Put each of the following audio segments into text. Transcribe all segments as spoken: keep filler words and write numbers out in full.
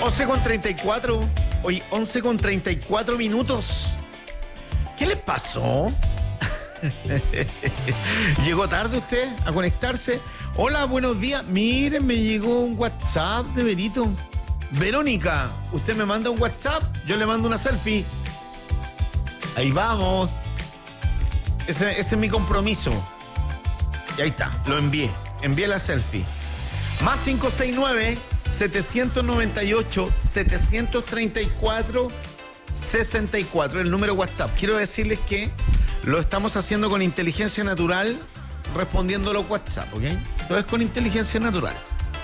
once con treinta y cuatro. Hoy once con treinta y cuatro minutos. ¿Qué le pasó? ¿Llegó tarde usted a conectarse? Hola, buenos días. Miren, me llegó un WhatsApp de Berito. Verónica, usted me manda un WhatsApp, yo le mando una selfie. Ahí vamos. Ese, ese es mi compromiso. Y ahí está, lo envié. Envié la selfie. Más cinco seis nueve, siete nueve ocho, siete tres cuatro, seis cuatro, el número WhatsApp. Quiero decirles que lo estamos haciendo con inteligencia natural, respondiendo a los WhatsApp, ¿ok? Todo es con inteligencia natural.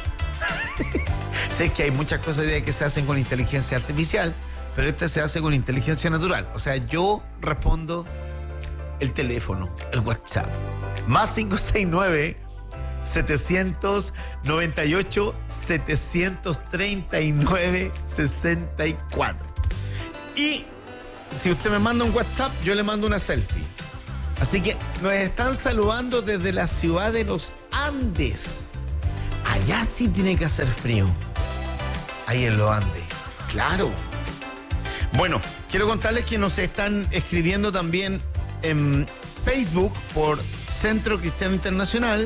Sé que hay muchas cosas que se hacen con inteligencia artificial, pero este se hace con inteligencia natural. O sea, yo respondo el teléfono, el WhatsApp. Más cinco seis nueve, siete nueve ocho, siete tres nueve, seis cuatro. Y si usted me manda un WhatsApp, yo le mando una selfie. Así que nos están saludando desde la ciudad de los Andes. Allá sí tiene que hacer frío. Ahí en los Andes. Claro. Bueno, quiero contarles que nos están escribiendo también en Facebook por Centro Cristiano Internacional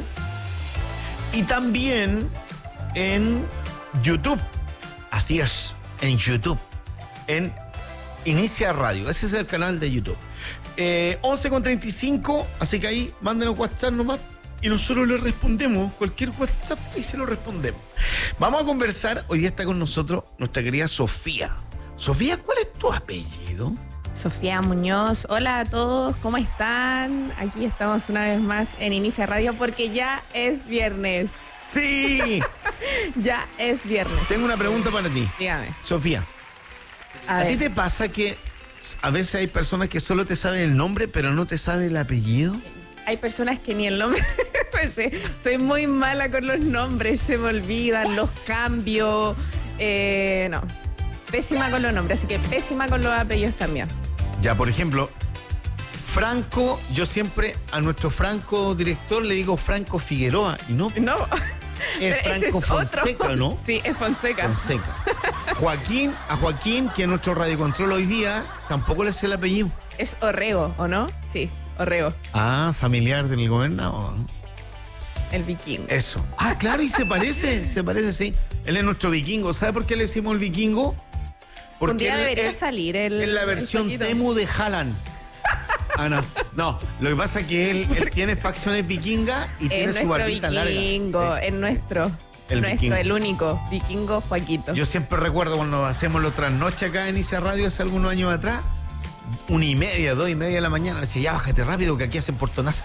y también en YouTube. Así es, en YouTube. En Inicia Radio. Ese es el canal de YouTube. Eh, once con treinta y cinco, así que ahí mándenos WhatsApp nomás y nosotros le respondemos. Cualquier WhatsApp y se lo respondemos. Vamos a conversar. Hoy día está con nosotros nuestra querida Sofía. Sofía, ¿cuál es tu apellido? Sofía Muñoz. Hola a todos, ¿cómo están? Aquí estamos una vez más en Inicia Radio porque ya es viernes. ¡Sí! Ya es viernes. Tengo una pregunta para ti. Dígame. Sofía, ¿a, ¿a ti te pasa que a veces hay personas que solo te saben el nombre pero no te saben el apellido? Hay personas que ni el nombre... pues, sí, soy muy mala con los nombres, se me olvidan, los cambio. Eh, no, pésima con los nombres, así que pésima con los apellidos también. Ya, por ejemplo, Franco, yo siempre a nuestro Franco director le digo Franco Figueroa y no... No, es Franco es Fonseca, otro. ¿no? Sí, es Fonseca. Fonseca. Joaquín, a Joaquín, que es nuestro radiocontrol hoy día, tampoco le sé el apellido. Es Orrego, ¿o no? Sí, Orrego. Ah, familiar del gobernador. El vikingo. Eso. Ah, claro, y se parece, se parece, sí. Él es nuestro vikingo. ¿Sabe por qué le decimos el vikingo? Porque un día él, debería él, salir el... en la versión el demo de Haaland. Ah, no. No, lo que pasa es que él, él tiene facciones vikingas y tiene su barbita larga. Es nuestro vikingo, es nuestro. El nuestro, vikingo. el único, vikingo Joaquito. Yo siempre recuerdo cuando hacemos los trasnoches acá en Inicia Radio hace algunos años atrás, una y media, dos y media de la mañana, le decía, ya bájate rápido que aquí hacen portonazo.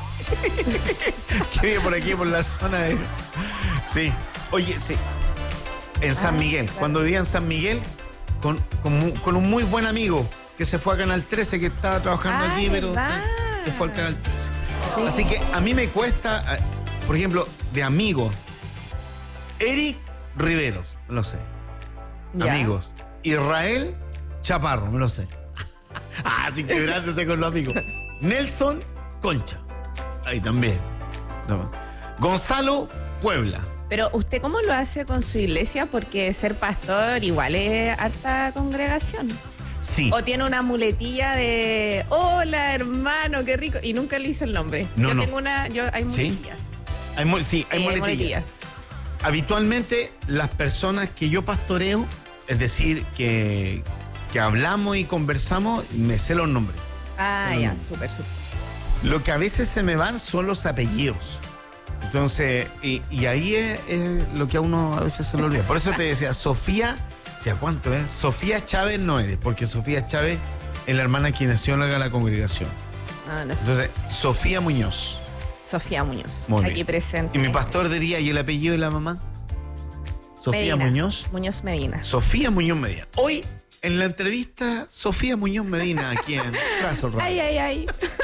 Que vive por aquí, por la zona de... Sí. Oye, sí. En San Ah, Miguel. claro. Cuando vivía en San Miguel, con, con, mu- con un muy buen amigo que se fue a Canal trece, que estaba trabajando Ah, aquí, pero ¿verdad? se, se fue al Canal trece. Sí. Así que a mí me cuesta, eh, por ejemplo, de amigos, Eric Riveros, me lo sé. Ya. Amigos. Israel Chaparro, me lo sé. Ah, sin quebrándose con los amigos. Nelson Concha. Ahí también. No. Gonzalo Puebla. Pero ¿usted cómo lo hace con su iglesia? Porque ser pastor igual es harta congregación. Sí. O tiene una muletilla de hola hermano, qué rico. Y nunca le hizo el nombre. No, yo no. tengo una, yo hay ¿Sí? muletillas. Hay, mu- sí, hay Eh, muletillas. muletillas. Habitualmente las personas que yo pastoreo, es decir, que, que hablamos y conversamos, me sé los nombres. Ah, Sí. ya, súper, súper. Lo que a veces se me van son los apellidos. Entonces, y, y ahí es, es lo que a uno a veces se le olvida. Por eso te decía, Sofía, o sea, ¿cuánto es? Sofía Chávez no eres, porque Sofía Chávez es la hermana que nació en la congregación. Ah, no sé. Entonces, Sofía Muñoz. Sofía Muñoz, Muy aquí bien. presente. Y mi pastor de día, ¿y el apellido de la mamá? Sofía Medina. Muñoz. Muñoz Medina. Sofía Muñoz Medina. Hoy, en la entrevista, Sofía Muñoz Medina, aquí en Trazo Radio. Ay, ay, ay.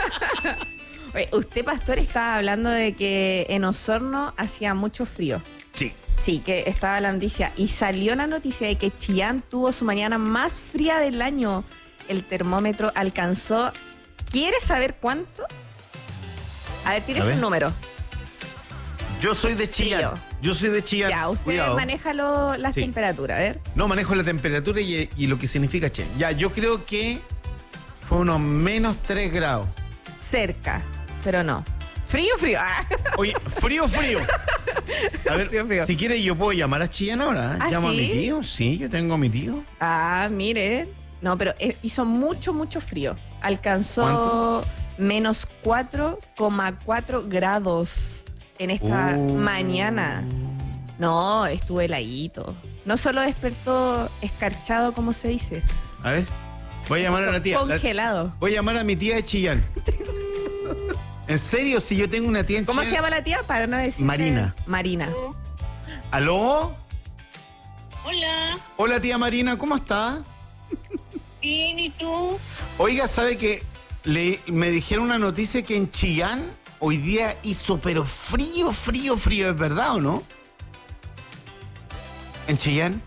Oye, usted, pastor, estaba hablando de que en Osorno hacía mucho frío. Sí. Sí, que estaba la noticia. Y salió la noticia de que Chillán tuvo su mañana más fría del año. El termómetro alcanzó... ¿Quieres saber cuánto? A ver, tienes A ver. un número. Yo soy de Chillán. Frío. Yo soy de Chillán. Ya, usted Cuidado. maneja lo- las Sí. temperaturas, a ver. No, manejo la temperatura y, y lo que significa Che. Ya, yo creo que fue unos menos tres grados. Cerca, pero no. Frío, frío. Ah. Oye, frío, frío. A ver, Frío, frío. si quieres yo puedo llamar a Chillán ahora. ¿eh? ¿Ah, Llamo sí? a mi tío. Sí, yo tengo a mi tío. Ah, mire. No, pero eh, hizo mucho, mucho frío. Alcanzó ¿Cuánto? menos cuatro coma cuatro grados en esta Uh. mañana. No, estuvo heladito. No solo despertó escarchado, como se dice. A ver, voy a llamar a la tía. La- Congelado. voy a llamar a mi tía de Chillán. ¿En serio? Si yo tengo una tía en ¿Cómo Chillán. se llama la tía? Para no decir. Marina. Marina. ¿Aló? Hola, Hola, tía Marina, ¿cómo está? bien, ¿y tú? Oiga, ¿sabe que le, me dijeron una noticia que en Chillán hoy día hizo pero frío, frío, frío? ¿Es verdad o no? ¿En Chillán?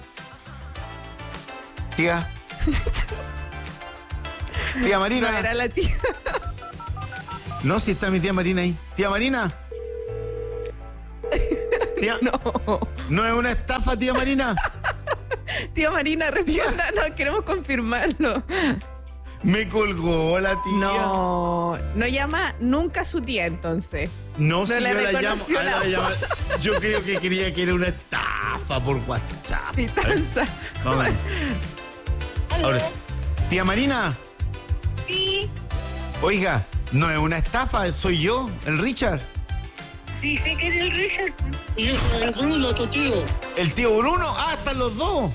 Tía. Tía Marina. No era la tía. No, si está mi tía Marina ahí. Tía Marina. Tía, No. ¿no es una estafa, tía Marina? Tía Marina, responda. No, queremos confirmarlo. Me colgó la tía. No, no llama nunca a su tía entonces. No, No si le yo la llamo, reconoció ah, la la llamo- Yo creo que quería que era una estafa por WhatsApp. Pitanza. Vamos a ver. ¿Aló? Ahora sí. Tía Marina, Sí, oiga, no es una estafa, soy yo, el Richard. sí, sé que es el Richard. Y yo soy el Bruno, tu tío. El tío Bruno, ah, están los dos.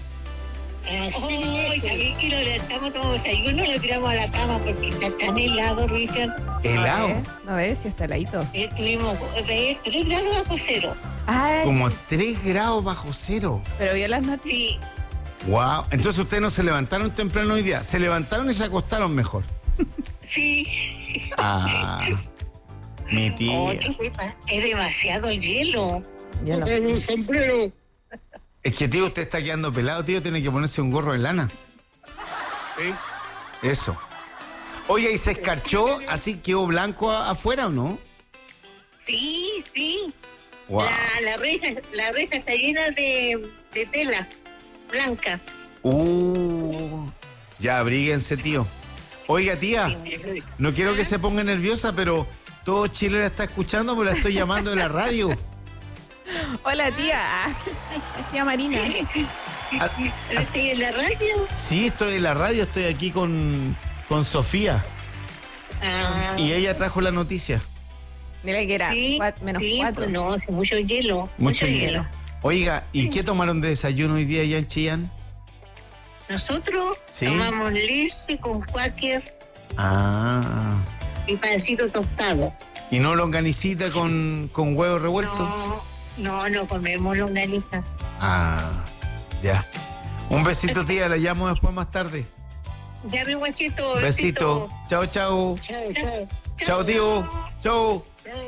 Ay, ¿sabés que lo levantamos como desayuno? Lo tiramos a la cama porque está tan helado, Richard. Helado. ¿Eh? ¿No ves? Si está heladito. Estuvimos de tres grados bajo cero. Ay, Como tres grados bajo cero. pero vio las noticias. Sí, Wow. Entonces ustedes no se levantaron temprano hoy día, se levantaron y se acostaron mejor. sí. Ah, mi Oh, tía. qué sepa, es demasiado hielo. Ya no. un sombrero. Es que tío, usted está quedando pelado, tío, tiene que ponerse un gorro de lana. Sí. Eso. Oiga, ¿y se escarchó así quedó blanco a- afuera o no? Sí, sí. Wow. La, la, reja, la reja está llena de, de telas blancas. Uh, ya abríguense, tío. Oiga, tía, no quiero que se ponga nerviosa, pero todo Chile la está escuchando, porque la estoy llamando de la radio. Hola, tía. Ah, Tía Marina. Ah, ¿Estoy en la radio? Sí, estoy en la radio, estoy aquí con, con Sofía Ah, y ella trajo la noticia. Dile que era sí, cuat- menos sí, cuatro. pues no, hace mucho hielo. Mucho hielo. Oiga, ¿y qué tomaron de desayuno hoy día allá en Chillán? Nosotros Sí. tomamos leche con cuáquer Ah, y pancito tostado. ¿y no longanicita con, con huevo revuelto? No, no, no comemos longaniza. Ah, ya. Un besito, tía, la llamo después más tarde. Ya, mi guachito. Besito. Chao, chao. Chao, chao. Chao, tío. Chao.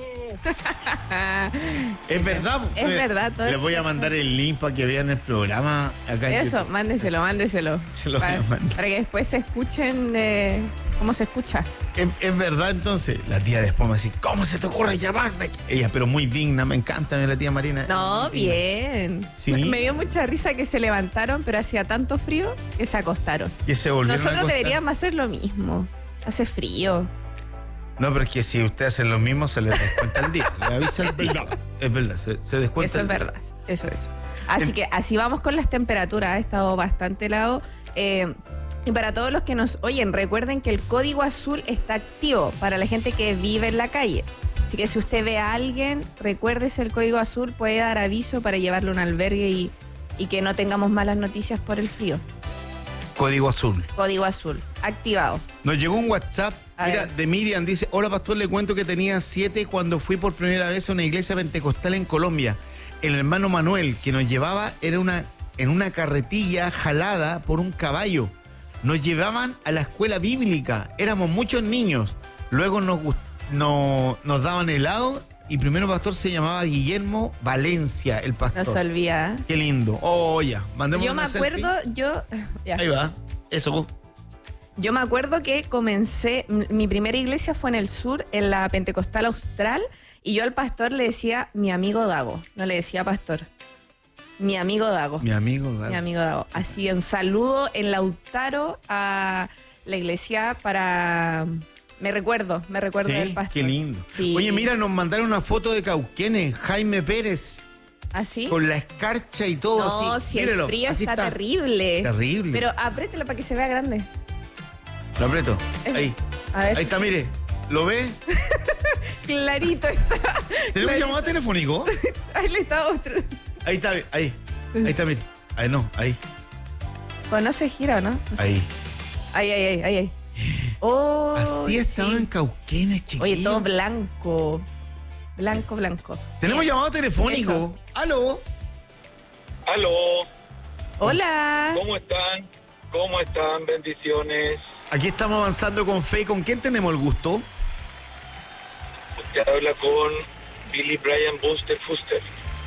Ah, Es verdad. Es verdad, todo Les es voy a cierto. mandar el link para que vean el programa acá en Eso, YouTube. mándeselo, mándeselo. Se lo voy para, a mandar. para que después se escuchen eh, cómo se escucha. Es, es verdad, entonces. La tía después me dice, ¿cómo se te ocurre llamarme? Ella, pero muy digna, me encanta la tía Marina. No, Muy digna. bien. Sí. Me, me dio mucha risa que se levantaron, pero hacía tanto frío que se acostaron. Que se volvieron a Nosotros acostar. deberíamos hacer lo mismo. Hace frío. No, pero es que si ustedes hacen lo mismo, se les descuenta el día. Le avisa el día. Es verdad, se, se descuenta Eso el es día. verdad. Eso es. Así Em- que así vamos con las temperaturas. Ha estado bastante helado. Eh, y para todos los que nos oyen, recuerden que el código azul está activo para la gente que vive en la calle. Así que si usted ve a alguien, recuérdese el código azul, puede dar aviso para llevarlo a un albergue y, y que no tengamos malas noticias por el frío. Código azul. Código azul, activado. Nos llegó un WhatsApp, A mira, ver. de Miriam, dice, hola pastor, le cuento que tenía siete cuando fui por primera vez a una iglesia pentecostal en Colombia. El hermano Manuel que nos llevaba era una, en una carretilla jalada por un caballo. Nos llevaban a la escuela bíblica, éramos muchos niños. Luego nos, gust- no- nos daban helado y primero pastor se llamaba Guillermo Valencia, el No pastor. se olvida. Qué lindo. Oh, ya, mandemos Yo me una selfie. acuerdo, yo... ya. Ahí va, eso. Yo me acuerdo que comencé, m- mi primera iglesia fue en el sur, en la Pentecostal Austral, y yo al pastor le decía mi amigo Dago, no le decía pastor, mi amigo Dago, Mi amigo, dale. mi amigo Dago. Así, un saludo en Lautaro a la iglesia para... Me recuerdo, me recuerdo Sí, del pastor. qué lindo. Sí. Oye, mira, nos mandaron una foto de Cauquenes, Jaime Pérez, ¿Así? con la escarcha y todo No, así. si el Mírelo, frío así está, terrible. Terrible. Pero apriételo para que se vea grande. Lo aprieto. Eso. Ahí. A ver. Ahí está, mire. ¿Lo ve? Clarito está. ¿Tenemos Clarito. llamado telefónico? Ahí le estaba mostrando. Ahí está, ahí. Ahí está, mire. Ahí no, ahí. Pues no se gira, ¿no? No sé. Ahí. Ahí, ahí, ahí, ahí, ahí. Oh, Así estaban sí. Cauquenes, chiquillos. Oye, todo blanco. Blanco, blanco. Tenemos Bien. llamado telefónico. Eso. Aló. Aló, Hola. ¿cómo están? ¿Cómo están? Bendiciones. Aquí estamos avanzando con fe. ¿Con quién tenemos el gusto? Usted habla con Billy Brian Buster Fuster.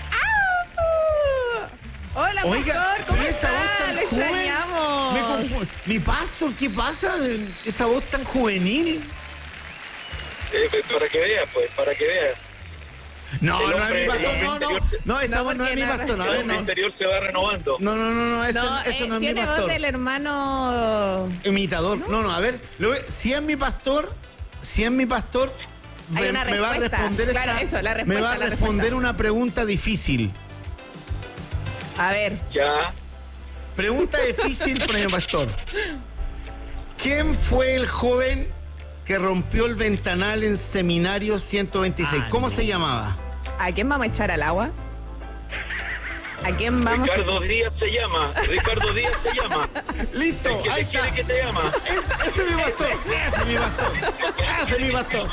Hola, Oiga, pastor, ¿cómo pero esa voz está? tan Le joven. extrañamos. Me confu- Mi pastor, ¿qué pasa? Esa voz tan juvenil. Eh, pues, para que vea, pues, para que vea. No, El no es hombre- mi el pastor, hombre no, no. interior- No, esa No, voz no es porque mi no, pastor. A El ver, hombre no. interior se va renovando. No, no, no, no, ese, No, ese eh, no es mi tiene voz pastor. del hermano. Imitador. No, no, a ver, lo ve- si es mi pastor, si es mi pastor, Hay me, una me va a respuesta. responder Claro, esta- eso, la me respuesta, va a la responder respuesta. una pregunta difícil. A ver. Ya. Pregunta difícil para mi pastor. ¿Quién fue el joven que rompió el ventanal en Seminario ciento veintiséis? Ah, ¿Cómo se llamaba? ¿A quién vamos a echar al agua? ¿A quién vamos Ricardo Díaz se llama. Ricardo Díaz se llama. Listo, ¿Qué ahí se quiere está. que te llama? Es- ese es mi pastor. Ese es mi pastor. Ese es mi pastor.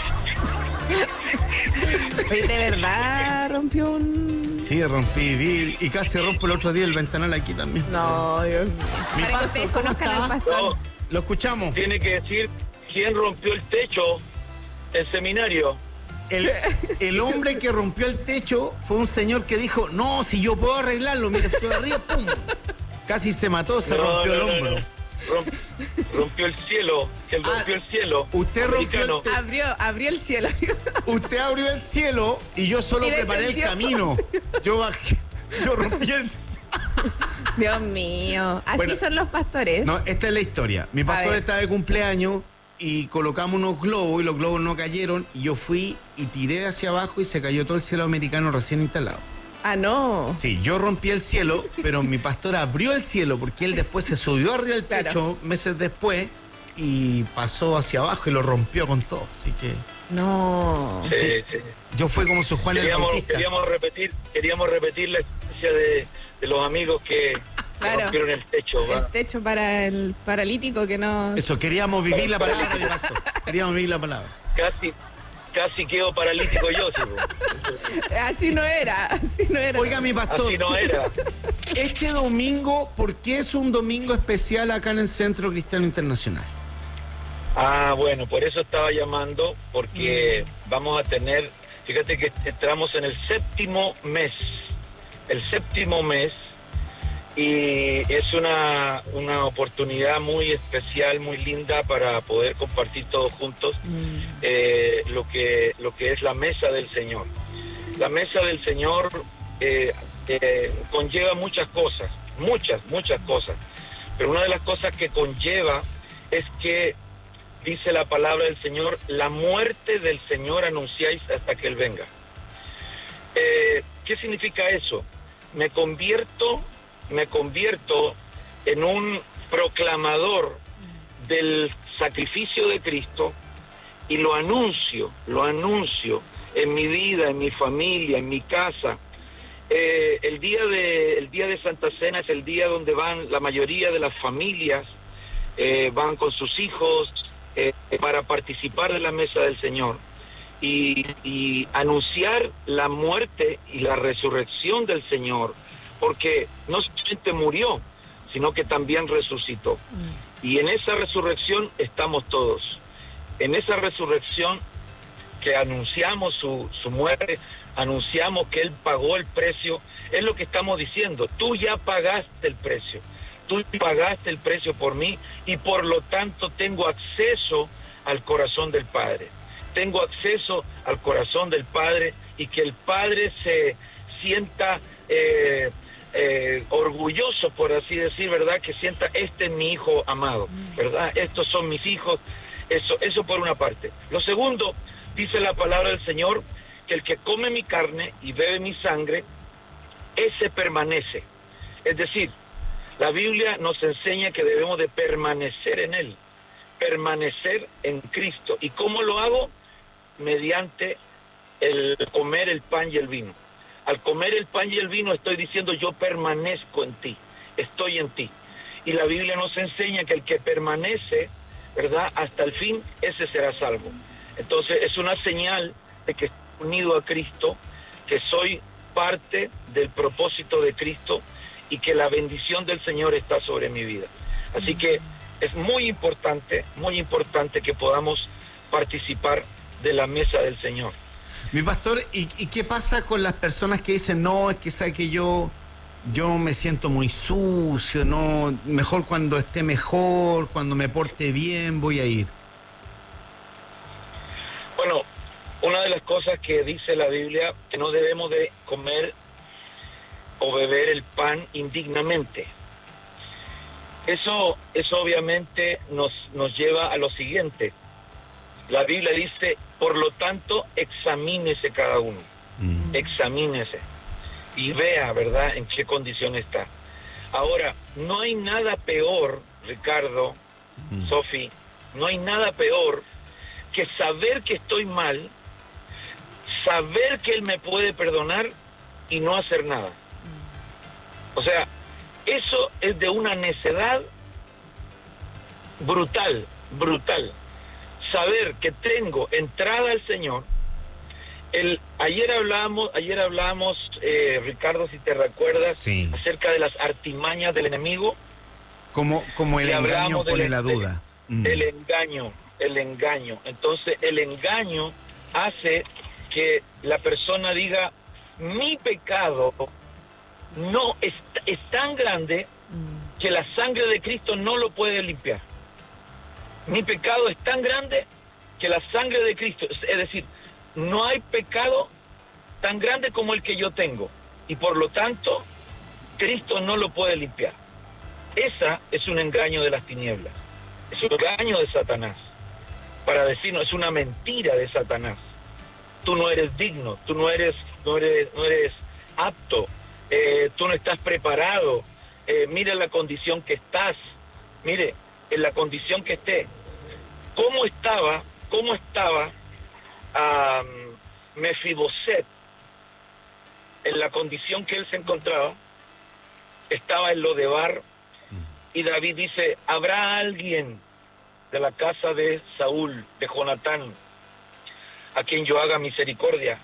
a... Oye, ¿de verdad rompió un...? Sí, rompí vi- y casi rompo el otro día el ventanal aquí también. No, Dios mío. Mi Para que pastor, ustedes ¿cómo conozcan está? al pastor. No, Lo escuchamos. tiene que decir quién rompió el techo del seminario. El, el hombre que rompió el techo fue un señor que dijo, no, si yo puedo arreglarlo, mira, estoy arriba, pum. Casi se mató, se No, rompió no, el no, hombro. no. Romp- rompió el cielo. ¿Quién Ah, rompió el cielo? usted rompió el Americano. te- Abrió, abrió el cielo. Usted abrió el cielo y yo solo Y preparé el descendió. camino. Yo bajé, yo rompí el... Dios mío. Así Bueno. son los pastores. No, esta es la historia. Mi pastor ver. estaba de cumpleaños y colocamos unos globos y los globos no cayeron y yo fui y tiré hacia abajo y se cayó todo el cielo americano recién instalado. Ah, no. Sí, yo rompí el cielo, pero mi pastor abrió el cielo porque él después se subió arriba del Claro. techo meses después y pasó hacia abajo y lo rompió con todo. Así que No. Sí, Sí. sí. yo fui como su Juan el Queríamos, Bautista. queríamos repetir, queríamos repetir la experiencia de, de los amigos que, que Claro. rompieron el techo. El ¿va? techo para el paralítico que no... Eso, queríamos vivir la palabra, mi pastor. Queríamos vivir la palabra. Casi, casi quedo paralítico yo, sí, po. Así no era, así no era. Oiga, mi pastor, Así no era. este domingo, ¿por qué es un domingo especial acá en el Centro Cristiano Internacional? Ah, bueno, por eso estaba llamando, porque vamos a tener, fíjate que entramos en el séptimo mes, el séptimo mes, y es una, una oportunidad muy especial, muy linda para poder compartir todos juntos Mm. eh, lo que lo que es la mesa del Señor. La mesa del Señor eh, eh, conlleva muchas cosas, muchas, muchas cosas, pero una de las cosas que conlleva es que dice la palabra del Señor, la muerte del Señor anunciáis hasta que Él venga. Eh, ¿Qué significa eso? Me convierto, me convierto en un proclamador del sacrificio de Cristo y lo anuncio, lo anuncio en mi vida, en mi familia, en mi casa. Eh, el día de el día de Santa Cena es el día donde van la mayoría de las familias, eh, van con sus hijos eh, para participar de la mesa del Señor y, y anunciar la muerte y la resurrección del Señor, porque no solamente murió, sino que también resucitó. Y en esa resurrección estamos todos. En esa resurrección que anunciamos su, su muerte, anunciamos que Él pagó el precio, es lo que estamos diciendo. Tú ya pagaste el precio. Tú pagaste el precio por mí y por lo tanto tengo acceso al corazón del Padre. Tengo acceso al corazón del Padre y que el Padre se sienta eh, eh, orgulloso, por así decir, ¿verdad? Que sienta, este es mi hijo amado, ¿verdad? Estos son mis hijos. Eso, eso por una parte. Lo segundo, dice la palabra del Señor, que el que come mi carne y bebe mi sangre, ese permanece. Es decir, la Biblia nos enseña que debemos de permanecer en Él, permanecer en Cristo. ¿Y cómo lo hago? Mediante el comer el pan y el vino. Al comer el pan y el vino estoy diciendo, yo permanezco en ti, estoy en ti. Y la Biblia nos enseña que el que permanece, ¿verdad?, hasta el fin, ese será salvo. Entonces es una señal de que estoy unido a Cristo, que soy parte del propósito de Cristo y que la bendición del Señor está sobre mi vida. Así que es muy importante, muy importante que podamos participar de la mesa del Señor. Mi pastor, ¿y, y qué pasa con las personas que dicen, no, es que sabe que yo, yo me siento muy sucio, no, mejor cuando esté mejor, cuando me porte bien, voy a ir? Bueno, una de las cosas que dice la Biblia, que no debemos de comer o beber el pan indignamente. Eso, eso obviamente nos, nos lleva a lo siguiente. La Biblia dice, por lo tanto, examínese cada uno. Mm. Examínese. Y vea, ¿verdad?, en qué condición está. Ahora, no hay nada peor, Ricardo, mm. Sofi, no hay nada peor que saber que estoy mal, saber que Él me puede perdonar y no hacer nada. O sea, eso es de una necedad brutal, brutal. Saber que tengo entrada al Señor. El, ayer hablábamos, ayer hablábamos, eh, Ricardo, si te recuerdas, sí, acerca de las artimañas del enemigo. Como, como el engaño pone la duda. Mm. El engaño, el engaño. Entonces, el engaño hace que la persona diga, mi pecado no es, es tan grande que la sangre de Cristo no lo puede limpiar. Mi pecado es tan grande que la sangre de Cristo, es decir, no hay pecado tan grande como el que yo tengo, y por lo tanto Cristo no lo puede limpiar. Esa es un engaño de las tinieblas, es un engaño de Satanás, para decirnos, es una mentira de Satanás. Tú no eres digno, tú no eres, no eres, no eres apto, eh, tú no estás preparado, eh, mire la condición que estás, mire, en la condición que esté. ¿Cómo estaba, cómo estaba um, Mefiboset en la condición que él se encontraba? Estaba en Lodebar, y David dice, ¿habrá alguien de la casa de Saúl, de Jonatán, a quien yo haga misericordia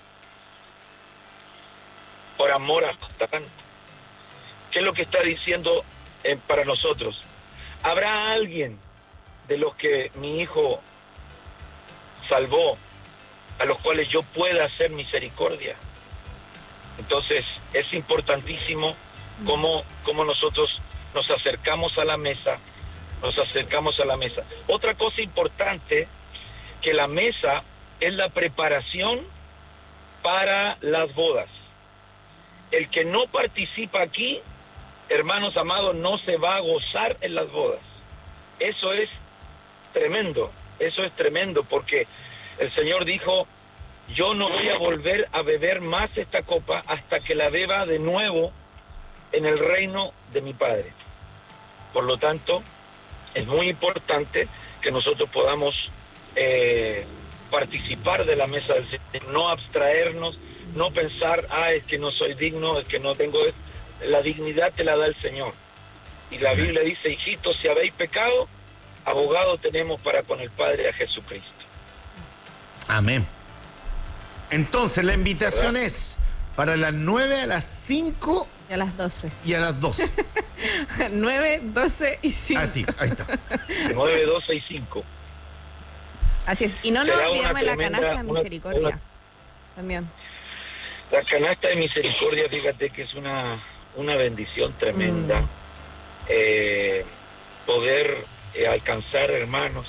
por amor a Jonatán? ¿Qué es lo que está diciendo eh, para nosotros? ¿Habrá alguien de los que mi hijo salvó, a los cuales yo pueda hacer misericordia? Entonces es importantísimo cómo, cómo nosotros nos acercamos a la mesa, nos acercamos a la mesa. Otra cosa importante, que la mesa es la preparación para las bodas. El que no participa aquí, hermanos amados, no se va a gozar en las bodas. Eso es tremendo, eso es tremendo, porque el Señor dijo, yo no voy a volver a beber más esta copa hasta que la beba de nuevo en el reino de mi Padre. Por lo tanto, es muy importante que nosotros podamos eh, participar de la mesa del Señor, no abstraernos, no pensar, ah, es que no soy digno, es que no tengo... La dignidad te la da el Señor. Y la Biblia dice, hijitos, si habéis pecado, abogado tenemos para con el Padre a Jesucristo. Amén. Entonces, la invitación, ¿verdad?, es para las nueve, a las cinco... Y a las doce. Y a las doce. nueve, doce y cinco. Ah, sí, ahí está. nueve, doce y cinco. Así es. Y no nos Será olvidemos una la tremenda- canasta de una- misericordia. una- También. La canasta de misericordia, fíjate que es una, una bendición tremenda. Mm. eh, poder eh, alcanzar hermanos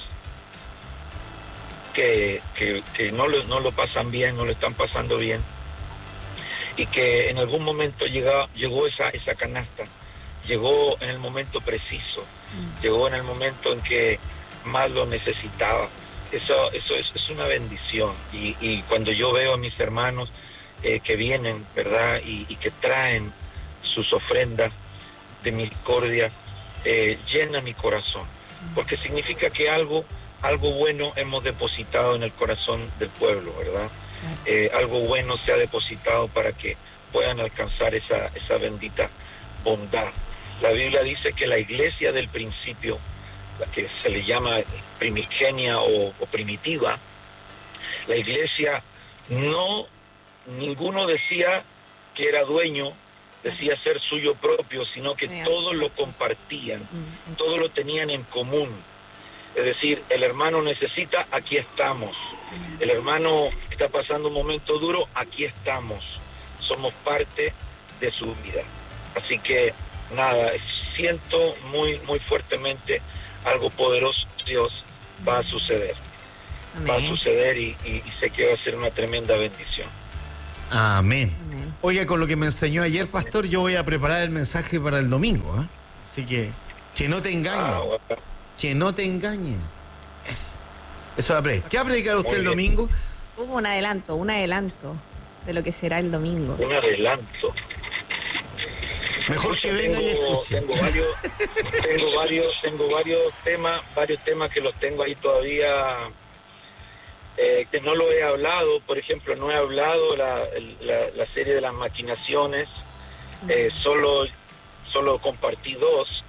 que, que, que no, lo, no lo pasan bien, no lo están pasando bien, y que en algún momento llegó, llegó esa, esa canasta, llegó en el momento preciso, mm. llegó en el momento en que más lo necesitaba. Eso, eso es, es una bendición, y, y cuando yo veo a mis hermanos eh, que vienen, ¿verdad? Y, y que traen sus ofrendas de misericordia, eh, llena mi corazón, porque significa que algo, algo bueno hemos depositado en el corazón del pueblo, ¿verdad? Eh, algo bueno se ha depositado para que puedan alcanzar esa, esa bendita bondad. La Biblia dice que la iglesia del principio, la que se le llama primigenia o, o primitiva, la iglesia no, ninguno decía que era dueño, decía ser suyo propio, sino que todos lo compartían, todos lo tenían en común. Es decir, el hermano necesita, aquí estamos. El hermano está pasando un momento duro, aquí estamos. Somos parte de su vida. Así que, nada, siento muy, muy fuertemente algo poderoso de Dios va a suceder. Amén. Va a suceder y, y, y sé que va a ser una tremenda bendición. Amén. Amén. Oiga, con lo que me enseñó ayer, pastor, yo voy a preparar el mensaje para el domingo, ¿eh? Así que, que no te engañen. Ah, bueno. Que no te engañen. Es, eso va a predicar. ¿Qué va a predicar usted el domingo? Hubo un adelanto, un adelanto de lo que será el domingo. Un adelanto. Mejor que venga y escuche. Tengo varios, tengo varios, tengo varios temas, varios temas que los tengo ahí todavía, eh, que no lo he hablado. Por ejemplo, no he hablado la, la, la serie de las maquinaciones, eh, solo, solo compartí dos.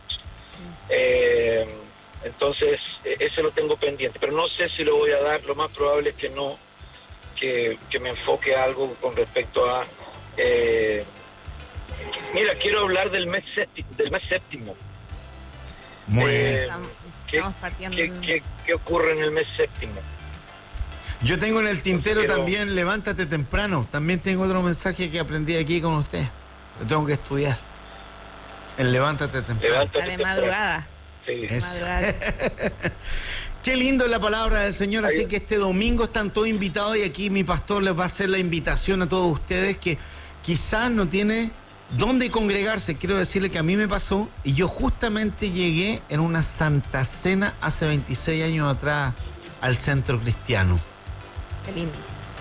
Eh, entonces, ese lo tengo pendiente, pero no sé si lo voy a dar. Lo más probable es que no, que, que me enfoque a algo con respecto a... Eh, Mira, quiero hablar del mes séptimo. Del mes séptimo. Muy eh, bien. Estamos, ¿qué, estamos partiendo. ¿qué, qué, ¿Qué ocurre en el mes séptimo? Yo tengo en el tintero quiero... también, levántate temprano. También tengo otro mensaje que aprendí aquí con usted. Lo tengo que estudiar. El levántate temprano. Levántate de madrugada. Sí. Madrugada. Qué lindo es la palabra del Señor. Así Ahí. que este domingo están todos invitados, y aquí mi pastor les va a hacer la invitación a todos ustedes que quizás no tiene dónde congregarse. Quiero decirle que a mí me pasó, y yo justamente llegué en una Santa Cena hace veintiséis años atrás al Centro Cristiano. Qué lindo.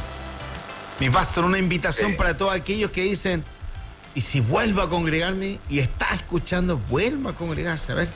Mi pastor, una invitación Sí. para todos aquellos que dicen, y si vuelvo a congregarme y está escuchando, vuelva a congregarse. A ver,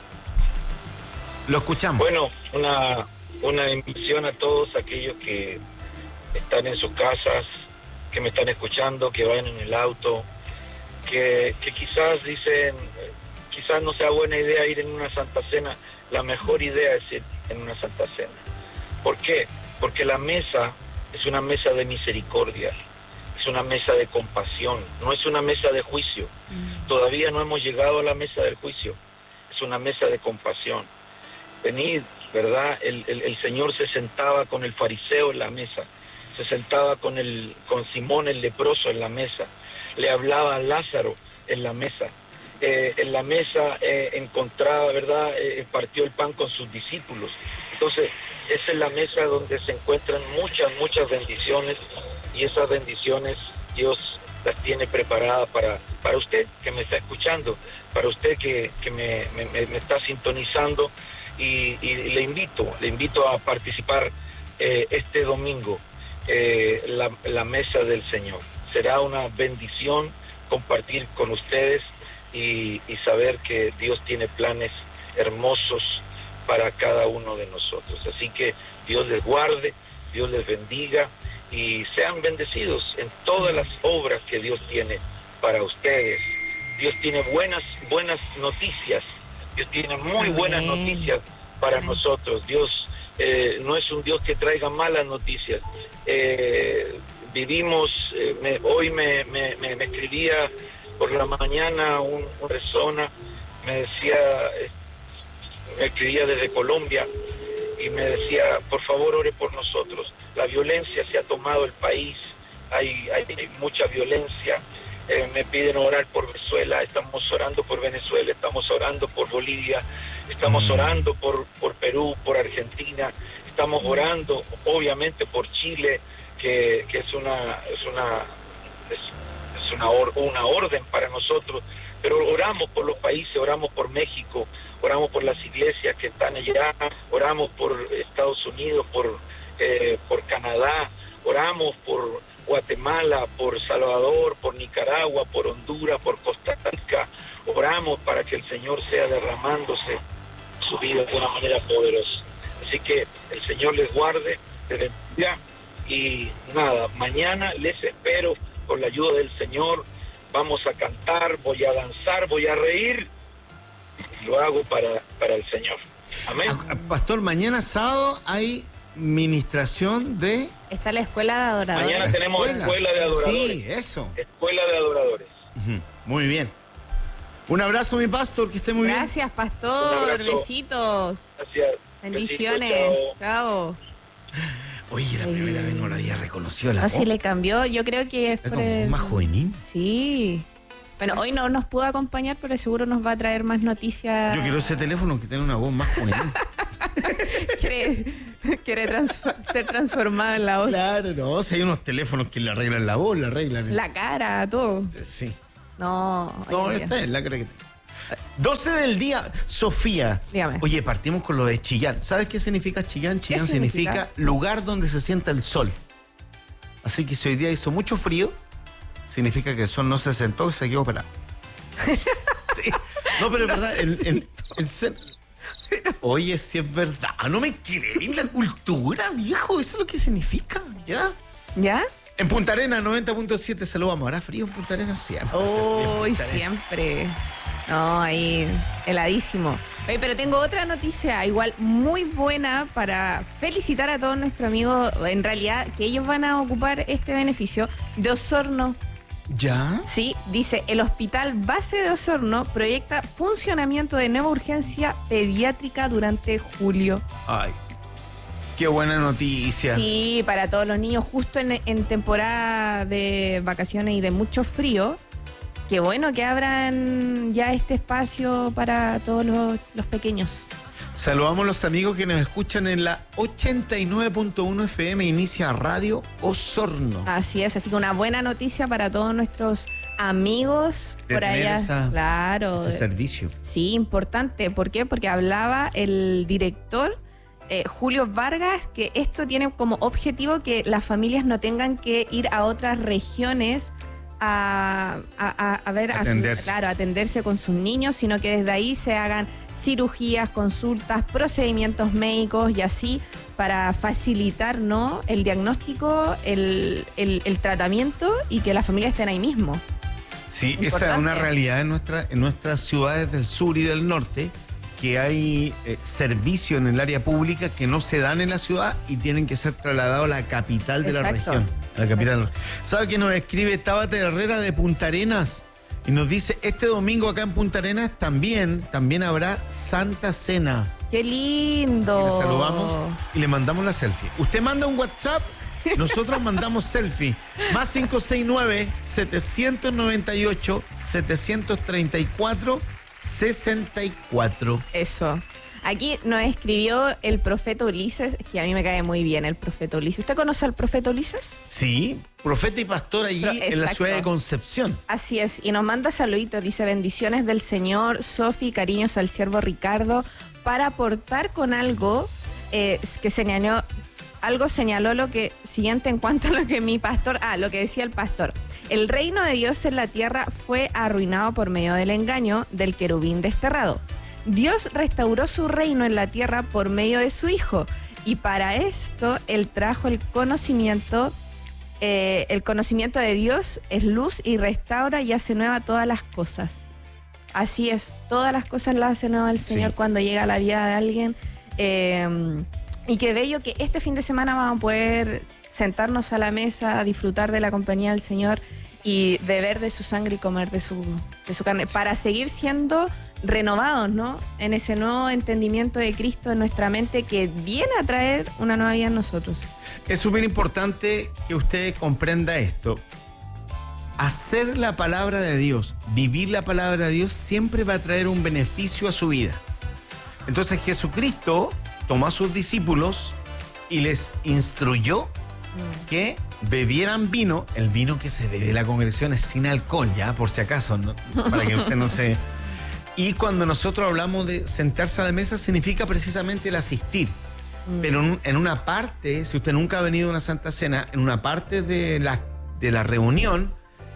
lo escuchamos. Bueno, una, una invitación a todos aquellos que están en sus casas, que me están escuchando, que vayan en el auto, que, que quizás dicen, quizás no sea buena idea ir en una Santa Cena. La mejor idea es ir en una Santa Cena. ¿Por qué? Porque la mesa es una mesa de misericordia, es una mesa de compasión, no es una mesa de juicio. Mm. Todavía no hemos llegado a la mesa del juicio, es una mesa de compasión. Venid, ¿verdad? El, el, el Señor se sentaba con el fariseo en la mesa, se sentaba con, el, con Simón el leproso en la mesa, le hablaba a Lázaro en la mesa. Eh, en la mesa eh, encontraba, ¿verdad? Eh, partió el pan con sus discípulos. Entonces, esa es la mesa donde se encuentran muchas, muchas bendiciones, y esas bendiciones Dios las tiene preparadas para, para usted que me está escuchando, para usted que, que me, me, me está sintonizando, y, y, y le invito, le invito a participar eh, este domingo, eh, la, la mesa del Señor. Será una bendición compartir con ustedes y, y saber que Dios tiene planes hermosos para cada uno de nosotros. Así que Dios les guarde, Dios les bendiga, y sean bendecidos en todas las obras que Dios tiene para ustedes. Dios tiene buenas, buenas noticias, Dios tiene muy Amén. buenas noticias para Amén. nosotros. Dios eh, no es un Dios que traiga malas noticias. Eh, vivimos, eh, me, hoy me, me, me, me escribía por la mañana un, una persona, me decía, eh, me escribía desde Colombia, y me decía, por favor ore por nosotros. La violencia se ha tomado el país, hay, hay mucha violencia, eh, me piden orar por Venezuela, estamos orando por Venezuela, estamos orando por Bolivia, estamos Mm. orando por, por Perú, por Argentina, estamos orando obviamente por Chile, que, que es una es una es, es una, or, una orden para nosotros, pero oramos por los países, oramos por México, oramos por las iglesias que están allá, oramos por Estados Unidos, por, eh, por Canadá, oramos por Guatemala, por Salvador, por Nicaragua, por Honduras, por Costa Rica, oramos para que el Señor sea derramándose su vida de una manera poderosa. Así que el Señor les guarde, les bendiga, y nada, mañana les espero con la ayuda del Señor. Vamos a cantar, voy a danzar, voy a reír. Lo hago para, para el Señor. Amén. Ah, Pastor, mañana sábado hay ministración de... Está la escuela de adoradores. Mañana tenemos escuela de adoradores. Sí, eso. Escuela de adoradores. Ujú, muy bien. Un abrazo, mi pastor, que esté muy bien. Gracias, Un pastor. abrazo. Besitos. Gracias. Bendiciones. Besitos, chao. Chao. Oye, la primera vez no la había reconocido la No, voz. si le cambió, yo creo que es Es por como el... más juvenil. Sí. Bueno, hoy no nos pudo acompañar, pero seguro nos va a traer más noticias. Yo quiero ese teléfono que tiene una voz más juvenil. Quiere, quiere trans- ser transformado en la voz. Claro, no, o sea, hay unos teléfonos que le arreglan la voz, le arreglan... el- La cara, todo. Sí. No, No, oye, esta es la cara que tengo. doce del día, Sofía. Dígame. Oye, partimos con lo de Chillán. ¿Sabes qué significa Chillán? Chillán significa? significa lugar donde se sienta el sol. Así que si hoy día hizo mucho frío, significa que el sol no se sentó y se quedó pelado. Sí. No, pero es verdad, el, el- el ser- Oye, si es verdad, no me creéis la cultura, viejo, eso es lo que significa, ¿ya? ¿Ya? En Punta Arenas, noventa punto siete, se lo vamos. ¿Hará frío en Punta Arenas? Siempre. hace frío en Uy, Punta Arenas. siempre. No, ahí, heladísimo. Oye, pero tengo otra noticia igual muy buena para felicitar a todos nuestros amigos, en realidad, que ellos van a ocupar este beneficio de Osorno. ¿Ya? Sí, dice, el Hospital Base de Osorno proyecta funcionamiento de nueva urgencia pediátrica durante julio. Ay, qué buena noticia. Sí, para todos los niños, justo en, en temporada de vacaciones y de mucho frío. Qué bueno que abran ya este espacio para todos los, los pequeños. Saludamos a los amigos que nos escuchan en la ochenta y nueve punto uno F M, inicia Radio Osorno. Así es, así que una buena noticia para todos nuestros amigos De por tener allá. esa- claro. Ese servicio. Sí, importante. ¿Por qué? Porque hablaba el director eh, Julio Vargas que esto tiene como objetivo que las familias no tengan que ir a otras regiones a, a- a- a ver, a su- Atenderse. claro, a atenderse con sus niños, sino que desde ahí se hagan cirugías, consultas, procedimientos médicos y así para facilitar, ¿no?, el diagnóstico, el, el- el tratamiento y que las familias estén ahí mismo. Sí, esa es Importante. una realidad en, nuestra, en nuestras ciudades del sur y del norte, que hay eh, servicios en el área pública que no se dan en la ciudad y tienen que ser trasladados a la capital de la Exacto. región. A la capital. ¿Sabe que nos escribe Tabata Herrera de Punta Arenas? Y nos dice, este domingo acá en Punta Arenas también, también habrá Santa Cena. ¡Qué lindo! Así que le saludamos y le mandamos la selfie. Usted manda un WhatsApp, nosotros mandamos selfie. Más cinco seis nueve, siete nueve ocho, siete tres cuatro, seis cuatro. Eso. Aquí nos escribió el profeta Ulises, que a mí me cae muy bien el profeta Ulises. ¿Usted conoce al profeta Ulises? Sí, profeta y pastor allí Pro- en la exacto. ciudad de Concepción. Así es, y nos manda saluditos, dice bendiciones del Señor, Sofi, cariños al siervo Ricardo, para aportar con algo eh, que señaló, algo señaló lo que siguiente en cuanto a lo que mi pastor, ah, lo que decía el pastor. El reino de Dios en la tierra fue arruinado por medio del engaño del querubín desterrado. Dios restauró su reino en la tierra por medio de su Hijo, y para esto Él trajo el conocimiento. Eh, el conocimiento de Dios es luz y restaura y hace nueva todas las cosas. Así es, todas las cosas las hace nueva el Señor Sí. cuando llega a la vida de alguien. Eh, y qué bello que este fin de semana vamos a poder sentarnos a la mesa, a disfrutar de la compañía del Señor y beber de su sangre y comer de su, de su carne, para seguir siendo renovados, ¿no?, en ese nuevo entendimiento de Cristo en nuestra mente que viene a traer una nueva vida en nosotros. Es súper importante que usted comprenda esto. hacer la palabra de Dios, vivir la palabra de Dios, siempre va a traer un beneficio a su vida. Entonces Jesucristo tomó a sus discípulos y les instruyó mm. que bebieran vino. El vino que se bebe en la congregación es sin alcohol, ya, por si acaso, ¿no? Para que usted no se... Y cuando nosotros hablamos de sentarse a la mesa, significa precisamente el asistir. Mm. Pero en, en una parte, si usted nunca ha venido a una Santa Cena, en una parte de la, de la reunión,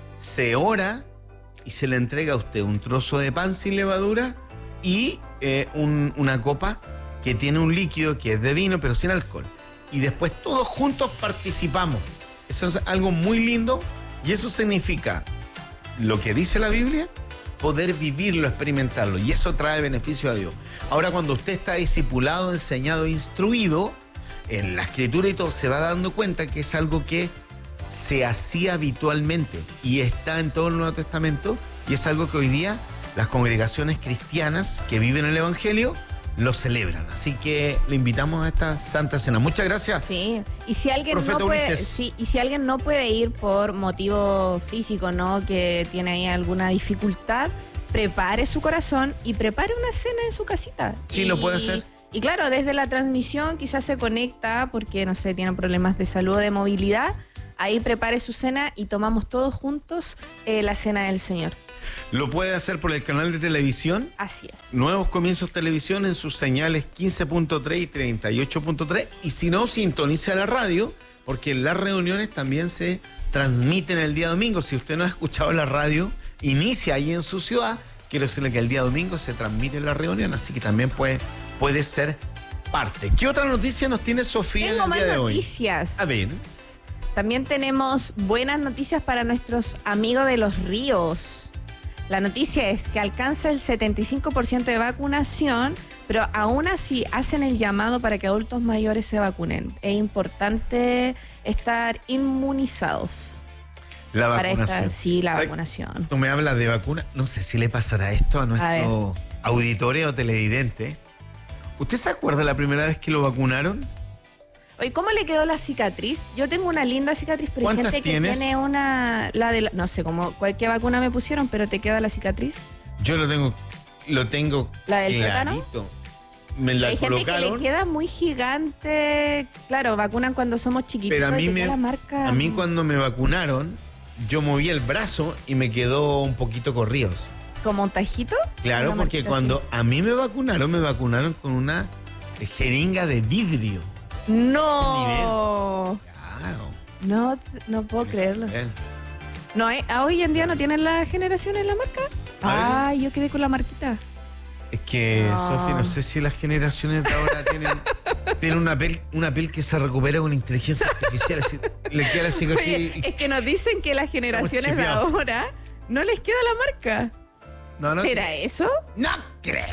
se ora y se le entrega a usted un trozo de pan sin levadura y eh, un, una copa que tiene un líquido que es de vino, pero sin alcohol. Y después todos juntos participamos. Eso es algo muy lindo y eso significa lo que dice la Biblia, poder vivirlo, experimentarlo, y eso trae beneficio a Dios. Ahora, cuando usted está discipulado, enseñado, instruido en la Escritura y todo, se va dando cuenta que es algo que se hacía habitualmente y está en todo el Nuevo Testamento, y es algo que hoy día las congregaciones cristianas que viven el Evangelio lo celebran. Así que le invitamos a esta Santa Cena. Muchas gracias. Sí, y si alguien Profeta no puede, Ulises. sí, y si alguien no puede ir por motivo físico, ¿no? Que tiene ahí alguna dificultad, prepare su corazón y prepare una cena en su casita. Sí, y, lo puede hacer. Y claro, desde la transmisión quizás se conecta porque, no sé, tiene problemas de salud o de movilidad. Ahí prepare su cena y tomamos todos juntos eh, la cena del Señor. Lo puede hacer por el canal de televisión. Así es. Nuevos Comienzos Televisión en sus señales quince punto tres y treinta y ocho punto tres. Y si no, sintonice la radio, porque las reuniones también se transmiten el día domingo. Si usted no ha escuchado la radio, inicia ahí en su ciudad. Quiero decirle que el día domingo se transmite la reunión, así que también puede, puede ser parte. ¿Qué otra noticia nos tiene Sofía Tengo en el día más de hoy? noticias. A ver. También tenemos buenas noticias para nuestros amigos de los ríos. La noticia es que alcanza el setenta y cinco por ciento de vacunación, pero aún así hacen el llamado para que adultos mayores se vacunen. Es importante estar inmunizados. La Para vacunación. esta, sí, la ¿Sabe? vacunación. Tú me hablas de vacuna. No sé si le pasará esto a nuestro auditorio o televidente. ¿Usted se acuerda la primera vez que lo vacunaron? Oye, ¿cómo le quedó la cicatriz? Yo tengo una linda cicatriz, pero hay ¿Cuántas gente que tienes? tiene una... La de la- no sé cómo, cualquier vacuna me pusieron, pero ¿te queda la cicatriz? Yo lo tengo, lo tengo ¿La del tétano? clarito. Me la Hay gente que colocaron. le queda muy gigante. Claro, vacunan cuando somos chiquitos. Pero a mí, y te me, queda la marca. a mí cuando me vacunaron, yo moví el brazo y me quedó un poquito corridos. ¿Como un tajito? Claro, Una porque marquita cuando a mí me vacunaron, me vacunaron con una jeringa de vidrio. así. ¡No! Claro. No, no puedo creerlo. Eso es. No, eh, ah, hoy en día no tienen la generación en la marca. A ver. Ay, yo quedé con la marquita. Es que, No. Sofi, no sé si las generaciones de ahora tienen, tienen una, piel, una piel que se recupera con inteligencia artificial. Así, le queda la cicatriz. Oye, es que nos dicen que las generaciones de chipeados. ahora no les queda la marca. No, no, ¿Será eso? no creo.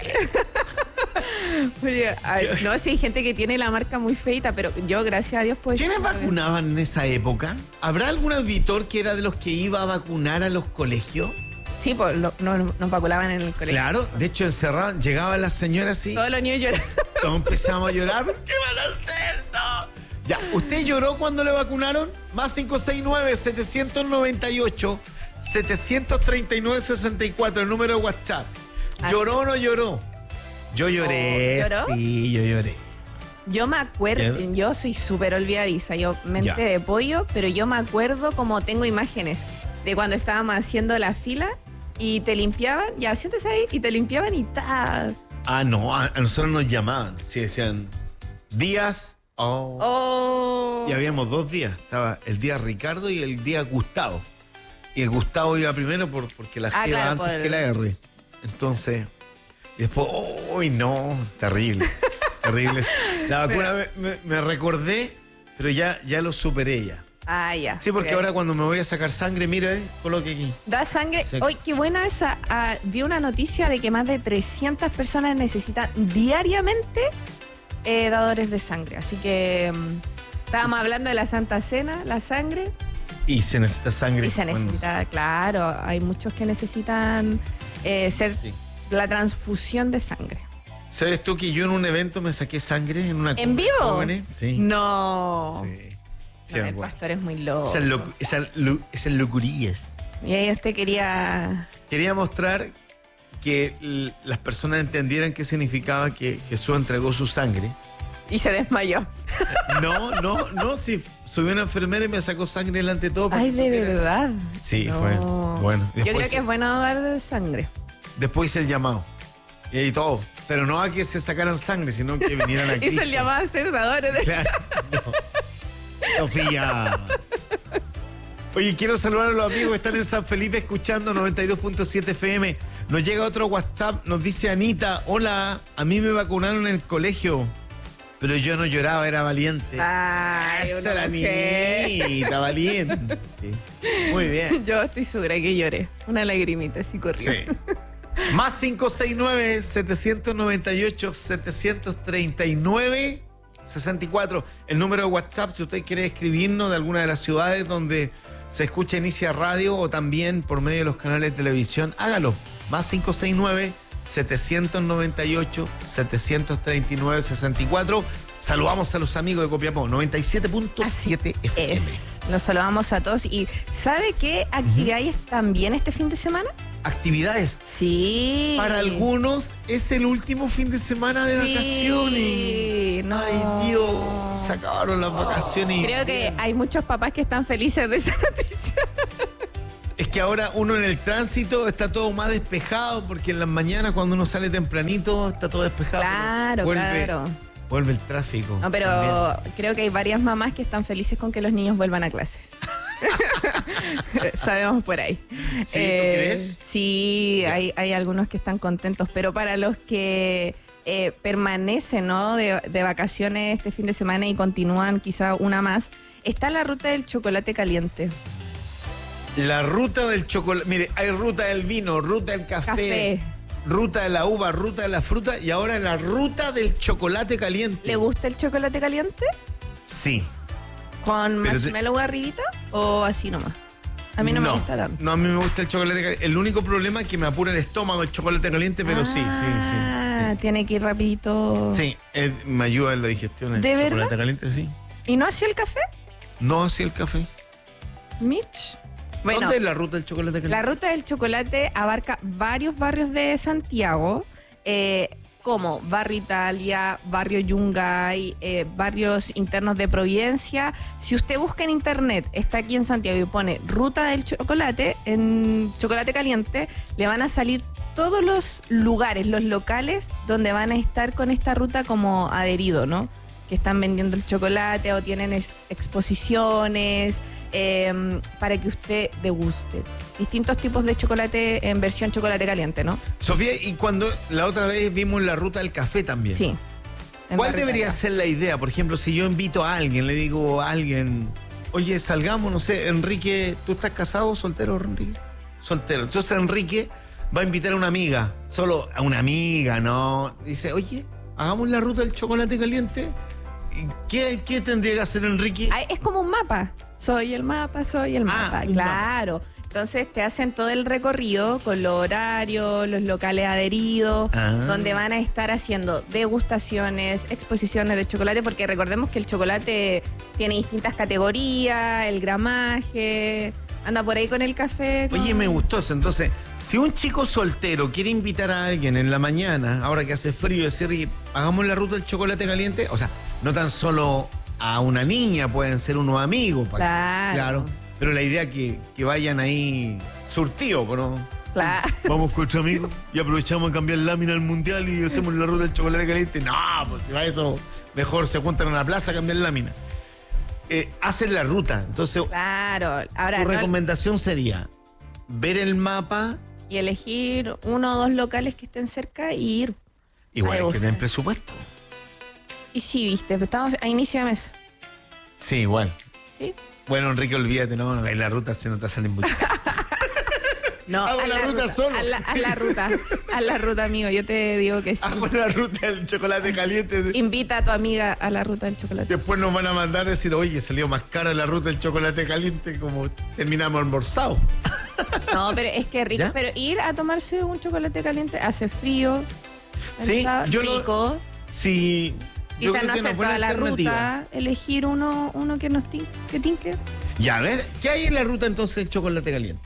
Oye, ay, no, sí hay gente que tiene la marca muy feita, pero yo, gracias a Dios, pues... ¿Quiénes vacunaban en esa época? ¿Habrá algún auditor que era de los que iba a vacunar a los colegios? Sí, pues lo- no, no- nos vacunaban en el colegio. Claro, de hecho encerraban, llegaban las señoras y Todos los niños lloran. todos empezamos a llorar. ¿Qué van a hacer? No. Ya, ¿usted lloró cuando le vacunaron? Más cinco seis nueve, siete nueve ocho, siete tres nueve, seis cuatro, el número de WhatsApp. Ah. ¿Lloró o no lloró? Yo lloré, Oh, ¿lloró? sí, yo lloré. Yo me acuerdo, ¿Qué? yo soy súper olvidadiza, yo mente Ya. de pollo, pero yo me acuerdo como tengo imágenes de cuando estábamos haciendo la fila y te limpiaban, ya siéntese ahí, y te limpiaban y tal. Ah, no, a, a nosotros nos llamaban. Sí, decían días. Oh. Oh. Y habíamos dos días. Estaba el día Ricardo y el día Gustavo. Y el Gustavo iba primero por, porque la Ah, G iba claro, antes por el- que la R. Entonces, y después, ¡uy, no! Terrible. Terrible. La vacuna me, me- me recordé, pero ya, ya lo superé ya. Ah, ya. Sí, porque Ok. ahora cuando me voy a sacar sangre, mira, eh, coloque aquí. Da sangre. Sí. Hoy, qué buena esa. Ah, vi una noticia de que más de trescientas personas necesitan diariamente eh, dadores de sangre. Así que mm, estábamos hablando de la Santa Cena, la sangre. Y se necesita sangre. Y se Bueno, necesita, claro, hay muchos que necesitan eh, ser sí. la transfusión de sangre. ¿Sabes tú que yo en un evento me saqué sangre en una ¿En cumbre de vivo? jóvenes? Sí. No. Sí. Sí, No, me el acuerdo. pastor es muy loco. Esas locu- esas lu- esas locurías. Y ahí usted quería... Quería mostrar que l- las personas entendieran qué significaba que Jesús entregó su sangre. Y se desmayó. No, no, no, si subió una enfermera y me sacó sangre delante de todo. para Ay, que de supiera. verdad. Sí, No. fue bueno. Yo Después, creo que es bueno dar de sangre. después hice el llamado. Y ahí todo. Pero no a que se sacaran sangre, sino que vinieran aquí. Hizo el llamado a ser dadores de... Claro. No. Sofía. Oye, quiero saludar a los amigos que están en San Felipe escuchando noventa y dos punto siete F M. Nos llega otro WhatsApp, nos dice Anita, hola, a mí me vacunaron en el colegio, pero yo no lloraba, era valiente. Ay, Esa una la mujer. niñita, valiente. Muy bien. Yo estoy segura que lloré. Una lagrimita así corrió. Sí. Más cinco seis nueve, siete nueve ocho, siete tres nueve, seis cuatro. El número de WhatsApp, si usted quiere escribirnos de alguna de las ciudades donde se escucha Inicia Radio o también por medio de los canales de televisión, hágalo. Más cinco seis nueve, siete nueve ocho, siete tres nueve, seis cuatro. Saludamos a los amigos de Copiapó, noventa y siete punto siete F M. Es. Los saludamos a todos. ¿Y sabe qué actividades también este fin de semana? Actividades. Sí. Para algunos es el último fin de semana de Sí, vacaciones. no. Ay, Dios, se acabaron las vacaciones. Creo que hay muchos papás que están felices de esa noticia. Es que ahora uno en el tránsito está todo más despejado, porque en las mañanas cuando uno sale tempranito está todo despejado. Claro, vuelve, claro. Vuelve el tráfico. No, pero también. creo que hay varias mamás que están felices con que los niños vuelvan a clases. Sabemos por ahí. ¿Sí? ¿Tú crees? Sí, hay, hay algunos que están contentos, pero para los que eh, permanecen, ¿no? de, de vacaciones este fin de semana y continúan quizá una más, está la ruta del chocolate caliente. La ruta del chocolate. Mire, hay ruta del vino, ruta del café, Café. ruta de la uva, ruta de la fruta y ahora la ruta del chocolate caliente. ¿Le gusta el chocolate caliente? Sí. ¿Con Pero te- marshmallow arribita o así nomás? A mí no, me gusta tanto. No, a mí me gusta el chocolate caliente. El único problema es que me apura el estómago el chocolate caliente, pero sí, sí, sí. Ah, tiene que ir rapidito. Sí, eh, me ayuda en la digestión. El ¿De verdad? chocolate caliente, sí. ¿Y no hacía el café? No así el café. Mitch. Bueno, ¿Dónde es la ruta del chocolate caliente? la ruta del chocolate abarca varios barrios de Santiago, eh, como Barrio Italia, Barrio Yungay, eh, barrios internos de Providencia. Si usted busca en internet, está aquí en Santiago y pone ruta del chocolate, en chocolate caliente, le van a salir todos los lugares, los locales donde van a estar con esta ruta como adherido, ¿no? Que están vendiendo el chocolate o tienen es- exposiciones. Eh, para que usted deguste distintos tipos de chocolate en versión chocolate caliente, ¿no? Sofía, y cuando la otra vez vimos la ruta del café también. Sí. en ¿Cuál barrita debería acá. ser la idea? Por ejemplo, si yo invito a alguien, le digo a alguien, oye, salgamos, no sé, Enrique, ¿tú estás casado o soltero, Enrique? Soltero. Entonces Enrique va a invitar a una amiga, solo a una amiga, ¿no? Dice, oye, hagamos la ruta del chocolate caliente. ¿Y ¿Qué, qué tendría que hacer Enrique? Ah, es como un mapa. Soy el mapa, soy el Ah, mapa. un Claro. Entonces te hacen todo el recorrido con los horarios, los locales adheridos, Ah. donde van a estar haciendo degustaciones, exposiciones de chocolate, porque recordemos que el chocolate tiene distintas categorías, el gramaje, anda por ahí con el café. con- Oye, me gustó eso. Entonces, si un chico soltero quiere invitar a alguien en la mañana, ahora que hace frío, decir, "Oye, hagamos la ruta del chocolate caliente", o sea, no tan solo a una niña, pueden ser unos amigos. pa- Claro. Pero la idea es que, que vayan ahí surtidos, ¿no? Claro. Vamos con nuestro amigo y aprovechamos a cambiar lámina al mundial y hacemos la ruta del chocolate caliente. No, pues si va eso, mejor se juntan en una plaza a cambiar lámina. Eh, hacen la ruta. Entonces, Claro. Ahora, tu no- recomendación sería ver el mapa. y elegir uno o dos locales que estén cerca y ir. Igual Me hay que gusta. tener presupuesto. Y sí, viste, pero estamos a inicio de mes. Sí, igual. ¿Sí? Bueno, Enrique, olvídate, no, en la ruta se nos está saliendo mucho. No, Hago haz la ruta solo. Haz la, haz la ruta, haz la ruta, amigo. Yo te digo que sí. Hago la ruta del chocolate caliente. Invita a tu amiga a la ruta del chocolate. Después nos van a mandar a decir, oye, salió más cara la ruta del chocolate caliente, como terminamos almorzado. No, pero es que rico. ¿Ya? Pero ir a tomarse un chocolate caliente hace frío. Sí, está yo lo- rico. Sí. yo Quizás creo no que hacer una buena toda la alternativa. ruta, elegir uno, uno que nos tin, que tinque. Ya, a ver, ¿qué hay en la ruta entonces del chocolate caliente?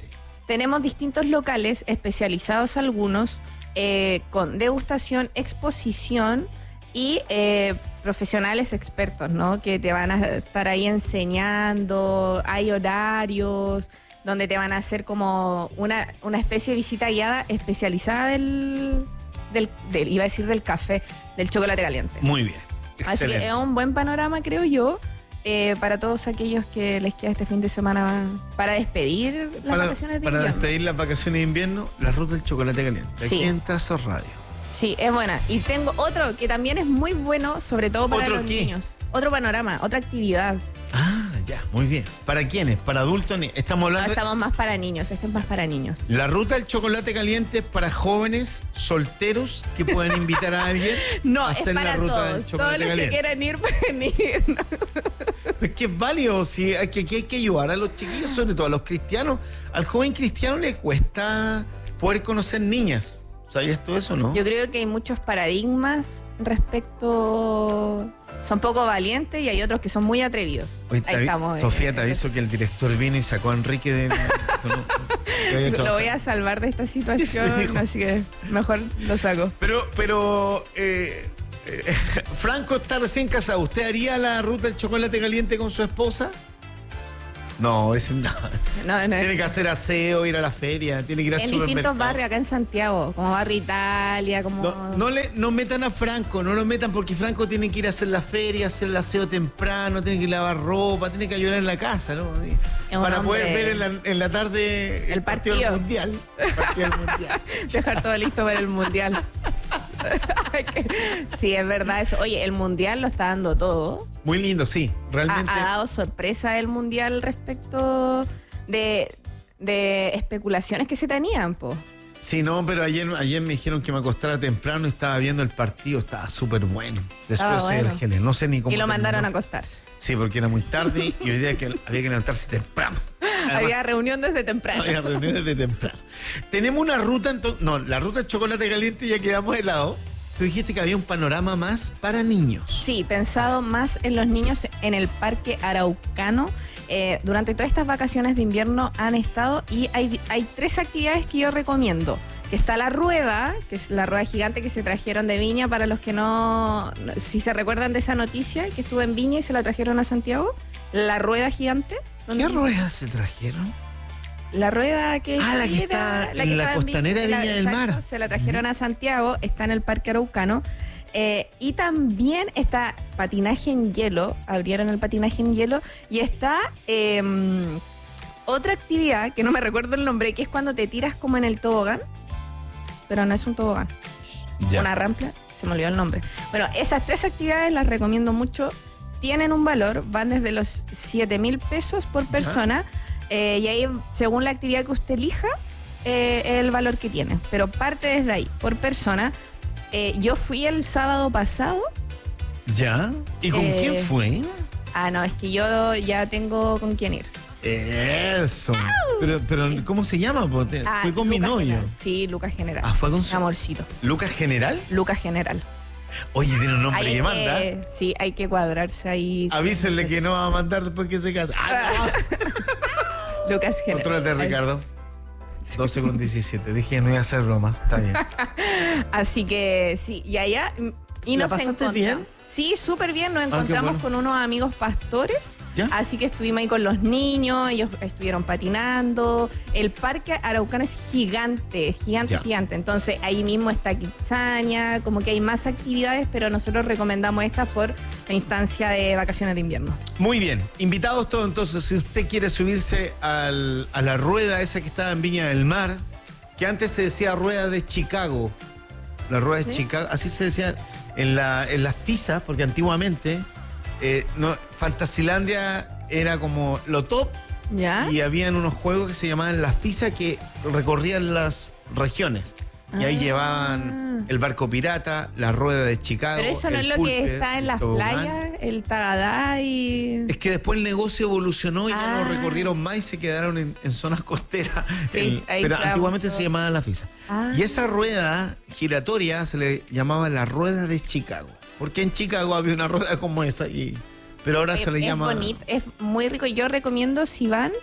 tenemos distintos locales especializados algunos, eh, con degustación, exposición y eh, profesionales expertos, ¿no? Que te van a estar ahí enseñando, hay horarios donde te van a hacer como una, una especie de visita guiada especializada del, del, del, iba a decir del café, del chocolate caliente. Muy bien. Así que es un buen panorama, creo yo, eh, para todos aquellos que les queda este fin de semana para despedir las para, vacaciones de para invierno. despedir las vacaciones de invierno, la ruta del chocolate caliente. Sí. Aquí en Trazos Radio. Sí, es buena. Y tengo otro que también es muy bueno, sobre todo para ¿Otro los qué? niños. Otro panorama, otra actividad. Ah, ya, muy bien. ¿Para quiénes? ¿Para adultos? Ni- Estamos No, hablando... estamos más para niños, este es más para niños. La ruta del chocolate caliente es para jóvenes solteros que pueden invitar a alguien No, a es hacer para la ruta del todos. Todos chocolate los que caliente. quieran ir pueden ir. ¿no? Es que es válido, sí, hay que, aquí hay que ayudar a los chiquillos, sobre todo a los cristianos. Al joven cristiano le cuesta poder conocer niñas. ¿Sabías tú eso, no? Yo creo que hay muchos paradigmas respecto... Son poco valientes y hay otros que son muy atrevidos. Oye, te Ahí avi- estamos. eh. Sofía, te aviso que el director vino y sacó a Enrique de... Lo voy a salvar de esta situación, Sí. así que mejor lo saco. Pero, pero eh, eh, Franco está recién casado. ¿Usted haría la ruta del chocolate caliente con su esposa? No, es no. No, no, Tiene que hacer aseo, ir a la feria, tiene que ir al en supermercado. distintos barrios acá en Santiago, como Barrio Italia, como... No, no le no metan a Franco, no lo metan porque Franco tiene que ir a hacer la feria, hacer el aseo temprano, tiene que lavar ropa, tiene que ayudar en la casa, ¿no? Y Es un para poder hombre- ver en la, en la tarde el, El partido del partido. mundial. El partido del mundial. Dejar todo listo para el mundial. Sí, es verdad eso. Oye, el mundial lo está dando todo. Muy lindo, sí, Ha, realmente. ha dado sorpresa el mundial respecto de, de especulaciones que se tenían, po. Sí, no, pero ayer, ayer me dijeron que me acostara temprano y estaba viendo el partido, estaba súper bueno. De Estaba Suecia y bueno. Argelia, no sé ni cómo. Y lo mandaron a terminó. acostarse. Sí, porque era muy tarde y hoy día que había que levantarse temprano. Además, Había reunión desde temprano. había reuniones de temprano. Tenemos una ruta, entonces, no, la ruta de chocolate caliente ya quedamos de lado. Tú dijiste que había un panorama más para niños. Sí, pensado más en los niños en el Parque Araucano. Eh, durante todas estas vacaciones de invierno han estado y hay, hay tres actividades que yo recomiendo. Que está la rueda, que es la rueda gigante que se trajeron de Viña, para los que no, no- si se recuerdan de esa noticia, que estuvo en Viña y se la trajeron a Santiago. La rueda gigante. donde ¿Qué dice- ruedas se trajeron? La rueda que Ah, la que era- está en la estaba costanera de la- Viña del exacto, Mar. Se la trajeron a Santiago, está en el Parque Araucano. Eh, y también está patinaje en hielo, abrieron el patinaje en hielo. Y está eh, otra actividad, que no me recuerdo el nombre, que es cuando te tiras como en el tobogán. Pero no es un tobogán, Ya. una rampa, se me olvidó el nombre. Bueno, esas tres actividades las recomiendo mucho. Tienen un valor, van desde los siete mil pesos por persona. Eh, y ahí, según la actividad que usted elija, eh, el valor que tiene. Pero parte desde ahí, por persona. Eh, yo fui el sábado pasado. ¿Ya? ¿Y con Eh, quién fue? Ah, no, es que yo ya tengo con quién ir. Eso. Pero, pero ¿cómo se llama? po? Te- Ah, fue con mi Lucas novio. General. Sí, Lucas General. Ah, fue con su... Amorcito. ¿Lucas General? Lucas General. Oye, tiene un nombre Hay que manda. que- sí, hay que cuadrarse ahí. Avísenle que no va a mandar después que se casa. Ah, Lucas no. General. Contrólate, Ay. Ricardo. doce con diecisiete. Dije que no iba a hacer bromas. Está bien. Así que sí, y allá. Y ¿La nos pasaste encontramos. bien? Sí, súper bien. Nos qué encontramos bueno. con unos amigos pastores. ¿Ya? Así que estuvimos ahí con los niños, ellos estuvieron patinando. El Parque Araucano es gigante, gigante, Ya. gigante. Entonces ahí mismo está Kitsania, como que hay más actividades, pero nosotros recomendamos estas por la instancia de vacaciones de invierno. Muy bien. Invitados todos, entonces, si usted quiere subirse al- a la rueda esa que estaba en Viña del Mar, que antes se decía rueda de Chicago. La rueda de ¿Sí? Chicago, así se decía en, la, en las FISA, porque antiguamente eh, no, Fantasilandia era como lo top ¿Ya? y habían unos juegos que se llamaban las FISA que recorrían las regiones. Y ahí Ah. llevaban el barco pirata, la rueda de Chicago. Pero eso no el es lo pulpe, que está en el las tobogán. playas, el Tagadá y... Es que después el negocio evolucionó y ya Ah. no recorrieron más y se quedaron en, en zonas costeras. Sí, El- ahí pero se da antiguamente mucho- se llamaba la FISA. Ah. Y esa rueda giratoria se le llamaba la rueda de Chicago. Porque en Chicago había una rueda como esa, y, pero ahora Es, se le es llama... bonito, es muy rico. Yo recomiendo, si van,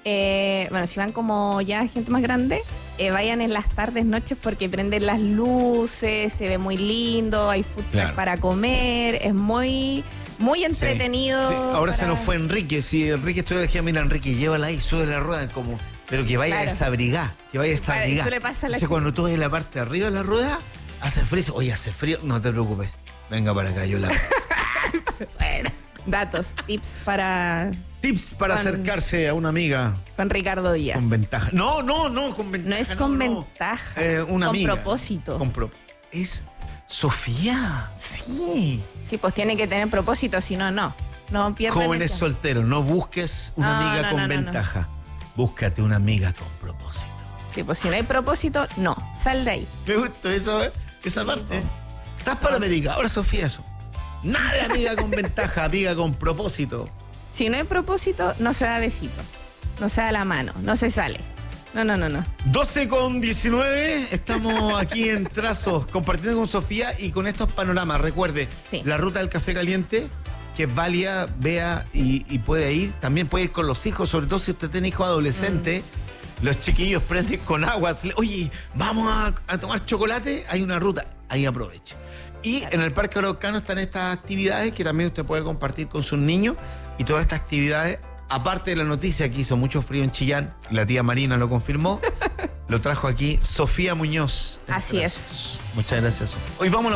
Eh, bueno, si van como ya gente más grande, eh, vayan en las tardes, noches, porque prenden las luces, se ve muy lindo, hay food truck Claro. para comer, es muy, muy entretenido. Sí. Sí, ahora para- se nos fue Enrique. Si Enrique estuviera aquí, mira, Enrique, llévala ahí, sube la rueda, como, pero que vaya Claro. a desabrigar, que vaya a Para- desabrigar. tú le pasas la Entonces, chica. cuando tú ves la parte de arriba de la rueda, hace frío. Oye, hace frío, no te preocupes. Venga para acá, yo la. Bueno, datos, tips para Tips para Con- acercarse a una amiga con Ricardo Díaz. con ventaja. No, no, no, con ventaja. No es con no. ventaja, Eh, una con amiga. propósito. Con pro- Es Sofía, sí. Sí, pues tiene que tener propósito, si no, no. No pierdan el Jóvenes tiempo. solteros, no busques una No, amiga no, con no, no, no. ventaja. Búscate una amiga con propósito. Sí, pues si no hay propósito, no. Sal de ahí. Me gusta esa, esa Sí, parte. po. Estás para médica. Ahora, Sofía, eso. Nada de amiga con ventaja, amiga con propósito. Si no hay propósito, no se da besito. No se da la mano, no se sale. No, no, no, no. doce con diecinueve, estamos aquí en Trazos, compartiendo con Sofía y con estos panoramas. Recuerde, Sí. la ruta del café caliente, que es válida, vea y, y puede ir. También puede ir con los hijos, sobre todo si usted tiene hijos adolescentes. Mm. Los chiquillos prenden con agua. Oye, vamos a, a tomar chocolate, hay una ruta, ahí aproveche. Y en el Parque Araucano están estas actividades que también usted puede compartir con sus niños. Y todas estas actividades, aparte de la noticia que hizo mucho frío en Chillán, la tía Marina lo confirmó, lo trajo aquí Sofía Muñoz. en Así Trazos. Muchas gracias, Sofía. Hoy vamos a la